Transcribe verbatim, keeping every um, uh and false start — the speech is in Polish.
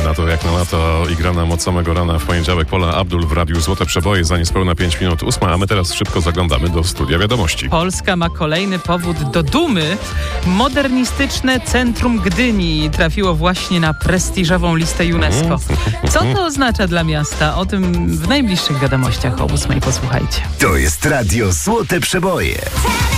na to jak na lato i gra nam od samego rana w poniedziałek Paula Abdul w Radiu Złote Przeboje za niespełna pięć minut ósma, a my teraz szybko zaglądamy do studia wiadomości. Polska ma kolejny powód do dumy. Modernistyczne Centrum Gdyni trafiło właśnie na prestiżową listę UNESCO. Co to oznacza dla miasta? O tym w najbliższych wiadomościach o ósmej posłuchajcie. To jest Radio Złote Przeboje.